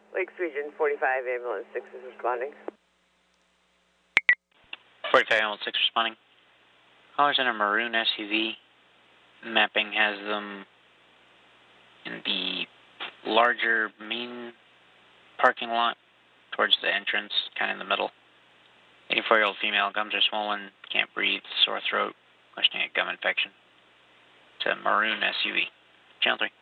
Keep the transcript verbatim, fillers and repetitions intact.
Lakes Region forty-five, ambulance six is responding. forty-five, ambulance six responding. Callers in a maroon S U V. Mapping has them in the larger main parking lot towards the entrance, kind of in the middle. eighty-four-year-old female, gums are swollen, can't breathe, sore throat, questioning a gum infection. It's a maroon S U V. Channel three.